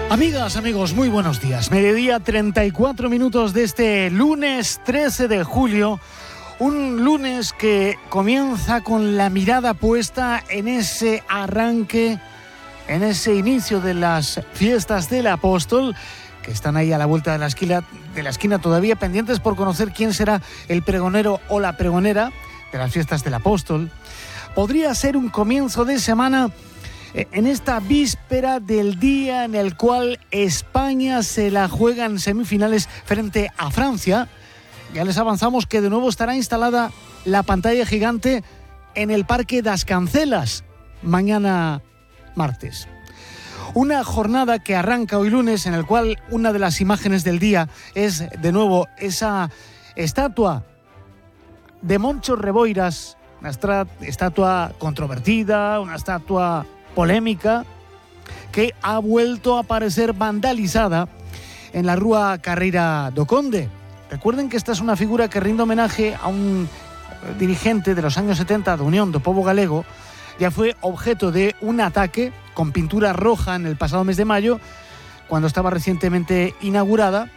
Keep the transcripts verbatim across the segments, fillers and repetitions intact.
Amigas, amigos, muy buenos días. Mediodía, treinta y cuatro minutos de este lunes trece de julio. Un lunes que comienza con la mirada puesta en ese arranque, en ese inicio de las fiestas del Apóstol, que están ahí a la vuelta de la esquina, de la esquina todavía pendientes por conocer quién será el pregonero o la pregonera de las fiestas del Apóstol. Podría ser un comienzo de semana en esta víspera del día en el cual España se la juega en semifinales frente a Francia. Ya les avanzamos que de nuevo estará instalada la pantalla gigante en el Parque das Cancelas, mañana martes. Una jornada que arranca hoy lunes, en el cual una de las imágenes del día es de nuevo esa estatua de Moncho Reboiras, una estatua controvertida, una estatua polémica, que ha vuelto a aparecer vandalizada en la Rúa Carreira do Conde. Recuerden que esta es una figura que rinde homenaje a un dirigente de los años setenta de Unión do Pobo Galego. Ya fue objeto de un ataque con pintura roja en el pasado mes de mayo, cuando estaba recientemente inaugurada,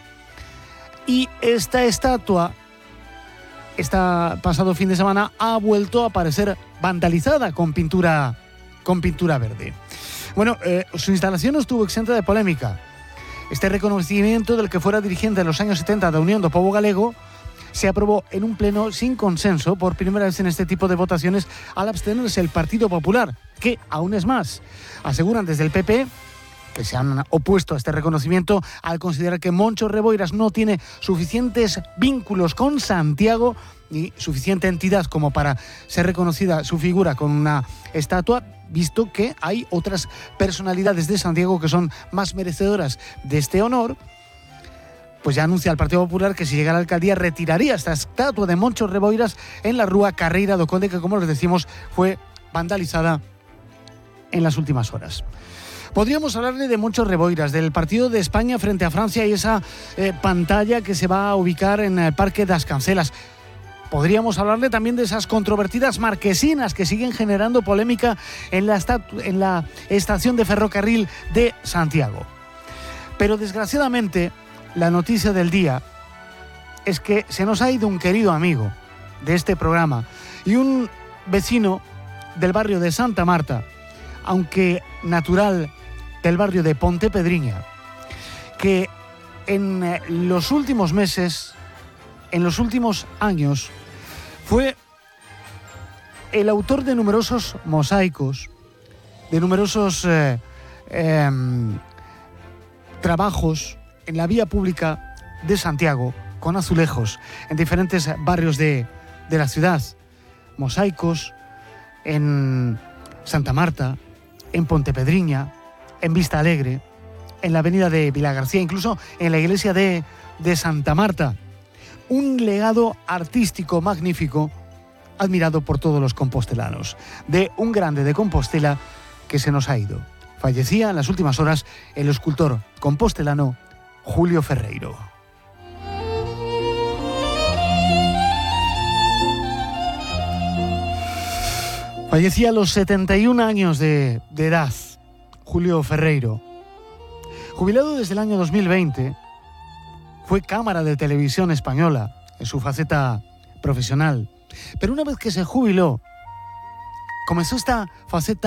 y esta estatua, este pasado fin de semana, ha vuelto a aparecer vandalizada con pintura con pintura verde. Bueno, eh, su instalación no estuvo exenta de polémica. Este reconocimiento del que fuera dirigente en los años setenta de Unión do Pobo Galego se aprobó en un pleno sin consenso por primera vez en este tipo de votaciones, al abstenerse el Partido Popular, que aún es más. Aseguran desde el P P que se han opuesto a este reconocimiento al considerar que Moncho Reboiras no tiene suficientes vínculos con Santiago ni suficiente entidad como para ser reconocida su figura con una estatua, visto que hay otras personalidades de Santiago que son más merecedoras de este honor. Pues ya anuncia el Partido Popular que si llega a la alcaldía retiraría esta estatua de Moncho Reboiras en la Rúa Carreira do Conde, que, como les decimos, fue vandalizada en las últimas horas. Podríamos hablarle de Moncho Reboiras, del partido de España frente a Francia y esa eh, pantalla que se va a ubicar en el Parque das Cancelas. Podríamos hablarle también de esas controvertidas marquesinas que siguen generando polémica en la, estatu- en la estación de ferrocarril de Santiago. Pero desgraciadamente, la noticia del día es que se nos ha ido un querido amigo de este programa y un vecino del barrio de Santa Marta, aunque natural del barrio de Pontepedriña, que en los últimos meses, en los últimos años, fue el autor de numerosos mosaicos, de numerosos eh, eh, trabajos en la vía pública de Santiago, con azulejos, en diferentes barrios de, de la ciudad. Mosaicos en Santa Marta, en Pontepedriña, en Vista Alegre, en la avenida de Vilagarcía, incluso en la iglesia de, de Santa Marta. Un legado artístico magnífico, admirado por todos los compostelanos, de un grande de Compostela que se nos ha ido. Fallecía en las últimas horas el escultor compostelano Julio Ferreiro. Fallecía a los setenta y un años de, de edad, Julio Ferreiro. Jubilado desde el año dos mil veinte, fue cámara de televisión española en su faceta profesional. Pero una vez que se jubiló, comenzó esta faceta